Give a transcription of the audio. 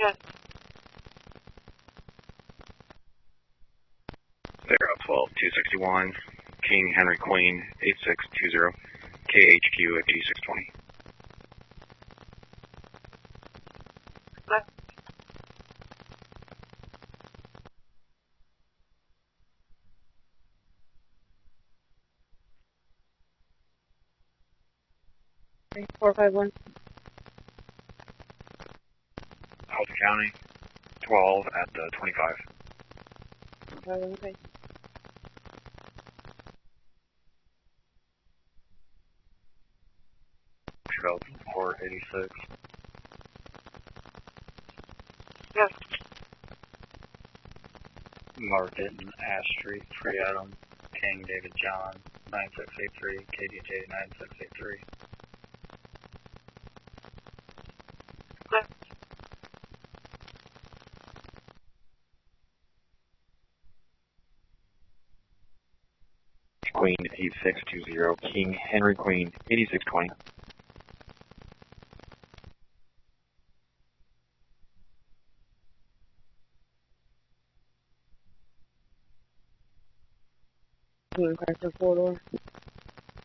Yes. 012-261, King Henry Queen, 8620, KHQ at G620. Left. Okay, 451. Alta County, 12 at the 25. 451, okay. Shelton, 486. Yes. Market and Ash Street, Free Adam, King David John, 9683, KDJ 9683. Left. Queen 8620, King Henry Queen 8620. Blue Chrysler 4-door.